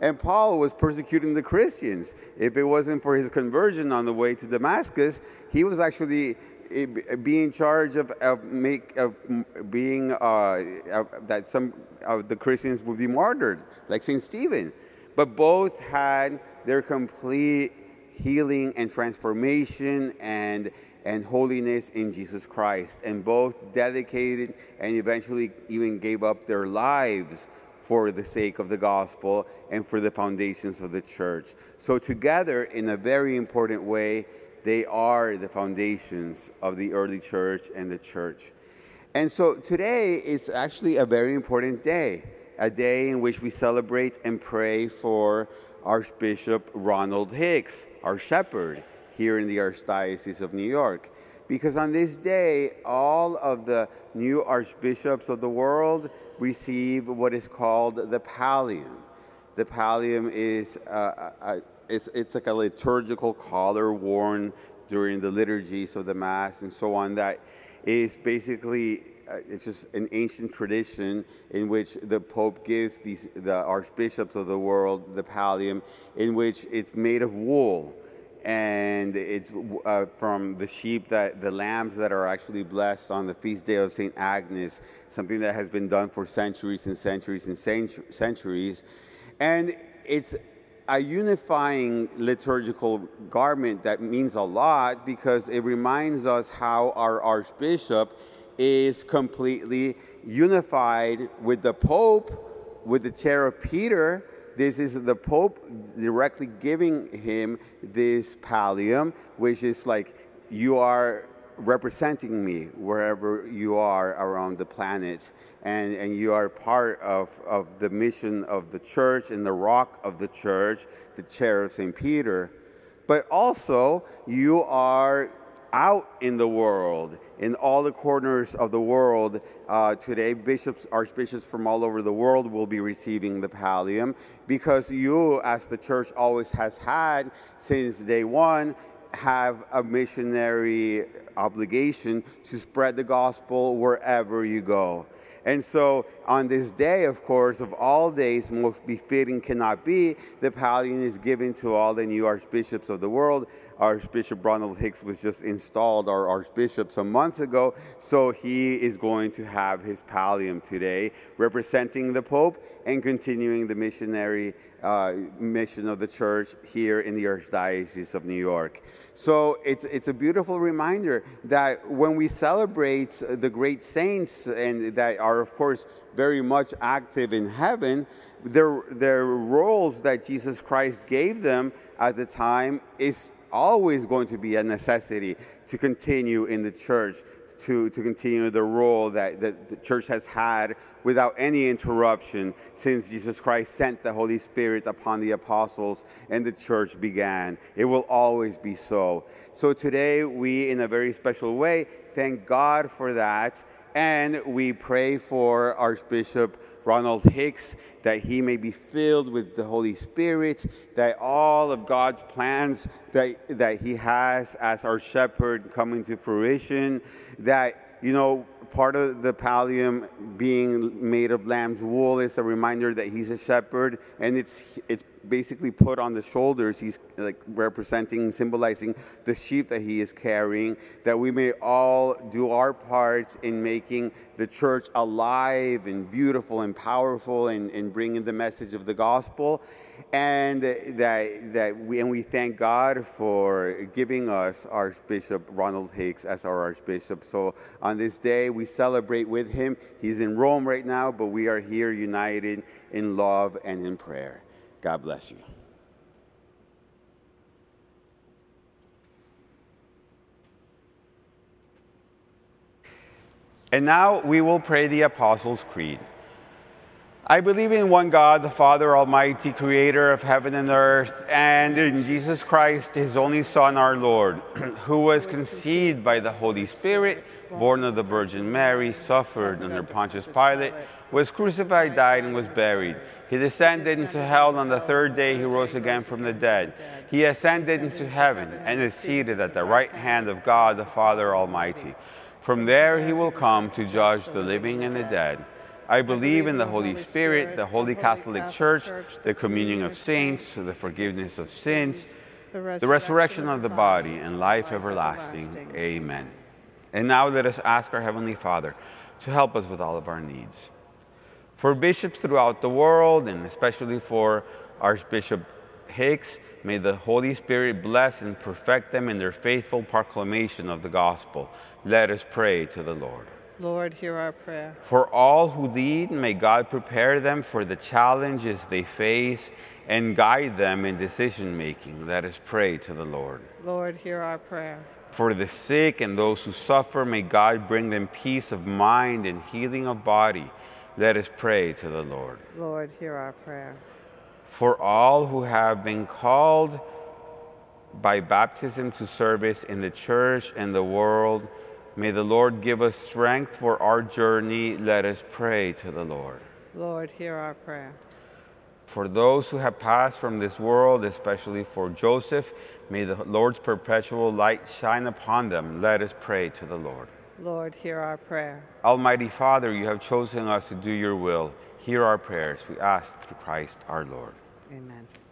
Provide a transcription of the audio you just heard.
And Paul was persecuting the Christians. If it wasn't for his conversion on the way to Damascus, he was actually being in charge of being that some of the Christians would be martyred, like St. Stephen. But both had their complete healing and transformation and holiness in Jesus Christ, and both dedicated and eventually even gave up their lives for the sake of the gospel and for the foundations of the church. So together, in a very important way, they are the foundations of the early church and the church. And so today is actually a very important day, a day in which we celebrate and pray for Archbishop Ronald Hicks, our shepherd, here in the Archdiocese of New York. Because on this day, all of the new archbishops of the world receive what is called the pallium. The pallium is it's like a liturgical collar worn during the liturgies of the Mass and so on. That is basically it's just an ancient tradition in which the Pope gives the archbishops of the world the pallium, in which it's made of wool. And it's from the sheep, the lambs that are actually blessed on the feast day of St. Agnes, something that has been done for centuries and centuries and centuries. And it's a unifying liturgical garment that means a lot, because it reminds us how our archbishop is completely unified with the Pope, with the chair of Peter. This is the Pope directly giving him this pallium, which is like, you are representing me wherever you are around the planet, and you are part of the mission of the church and the rock of the church, the chair of St. Peter. But also, you are out in the world, in all the corners of the world. Today, archbishops from all over the world will be receiving the pallium, because you, as the church always has had since day one, have a missionary obligation to spread the gospel wherever you go. And so on this day, of course, of all days, most befitting cannot be, the pallium is given to all the new archbishops of the world. Archbishop Ronald Hicks was just installed, our archbishop, some months ago, so he is going to have his pallium today, representing the Pope and continuing the missionary mission of the church here in the Archdiocese of New York. So it's a beautiful reminder that when we celebrate the great saints, and that are, of course, very much active in heaven, their roles that Jesus Christ gave them at the time is always going to be a necessity to continue in the church, to continue the role that the church has had without any interruption since Jesus Christ sent the Holy Spirit upon the apostles and the church began. It will always be so. So today we, in a very special way, thank God for that. And we pray for Archbishop Ronald Hicks, that he may be filled with the Holy Spirit, that all of God's plans that he has as our shepherd come into fruition, that, you know, part of the pallium being made of lamb's wool is a reminder that he's a shepherd, and it's basically put on the shoulders. He's like representing, symbolizing the sheep that he is carrying, that we may all do our part in making the church alive and beautiful and powerful, and bringing the message of the gospel. And we thank God for giving us Archbishop Ronald Hicks as our Archbishop. So on this day, we celebrate with him. He's in Rome right now, but we are here united in love and in prayer. God bless you. And now we will pray the Apostles' Creed. I believe in one God, the Father Almighty, creator of heaven and earth, and in Jesus Christ, his only Son, our Lord, who was conceived by the Holy Spirit, born of the Virgin Mary, suffered under Pontius Pilate, was crucified, died, and was buried. He descended into hell. On the third day he rose again from the dead. He ascended into heaven and is seated at the right hand of God, the Father Almighty. From there he will come to judge the living and the dead. I believe in the Holy Spirit, the Holy Catholic Church, the communion of saints, the forgiveness of sins, the resurrection of the body, and life everlasting. Amen. And now let us ask our Heavenly Father to help us with all of our needs. For bishops throughout the world, and especially for Archbishop Hicks, may the Holy Spirit bless and perfect them in their faithful proclamation of the gospel. Let us pray to the Lord. Lord, hear our prayer. For all who lead, may God prepare them for the challenges they face and guide them in decision-making. Let us pray to the Lord. Lord, hear our prayer. For the sick and those who suffer, may God bring them peace of mind and healing of body. Let us pray to the Lord. Lord, hear our prayer. For all who have been called by baptism to service in the church and the world, may the Lord give us strength for our journey. Let us pray to the Lord. Lord, hear our prayer. For those who have passed from this world, especially for Joseph, may the Lord's perpetual light shine upon them. Let us pray to the Lord. Lord, hear our prayer. Almighty Father, you have chosen us to do your will. Hear our prayers, we ask through Christ our Lord. Amen.